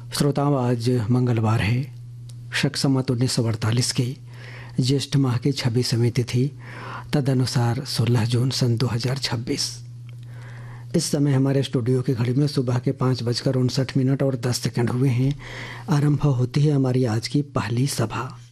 श्रोताओं, आज मंगलवार है। शक संवत 1948 की ज्येष्ठ माह की 26वीं तिथि, तदनुसार 16 जून सन 2026। इस समय हमारे स्टूडियो की घड़ी में सुबह के 5:59 और 10 सेकंड हुए हैं। आरंभ होती है हमारी आज की पहली सभा।